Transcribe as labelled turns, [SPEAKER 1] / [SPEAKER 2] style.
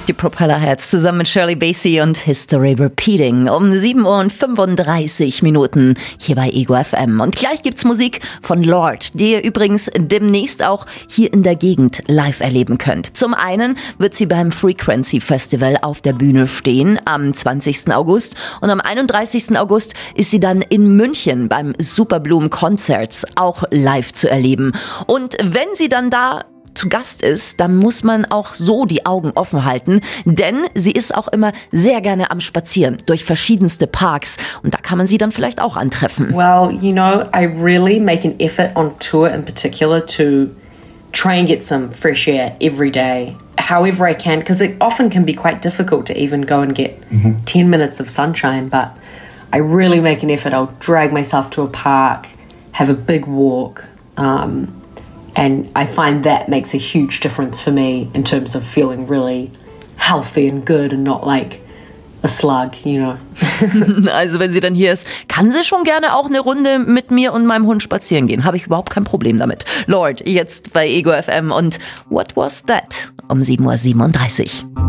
[SPEAKER 1] Die Propellerheads zusammen mit Shirley Bassey und History Repeating um 7:35 hier bei Ego FM. Und gleich gibt's Musik von Lorde, die ihr übrigens demnächst auch hier in der Gegend live erleben könnt. Zum einen wird sie beim Frequency Festival auf der Bühne stehen am 20. August und am 31. August ist sie dann in München beim Superblumen Concerts auch live zu erleben. Und wenn sie dann da zu Gast ist, dann muss man auch so die Augen offen halten, denn sie ist auch immer sehr gerne am Spazieren durch verschiedenste Parks und da kann man sie dann vielleicht auch antreffen.
[SPEAKER 2] Well, you know, I really make an effort on tour in particular to try and get some fresh air every day, however I can, because it often can be quite difficult to even go and get 10 minutes of sunshine, but I really make an effort. I'll drag myself to a park, have a big walk, and I find that makes a huge difference for me in terms of feeling really healthy and good and not like a slug, you know.
[SPEAKER 1] Also wenn sie dann hier ist, kann sie schon gerne auch eine Runde mit mir und meinem Hund spazieren gehen. Habe ich überhaupt kein Problem damit. Lorde, jetzt bei Ego FM und What Was That? Um 7:37 Uhr.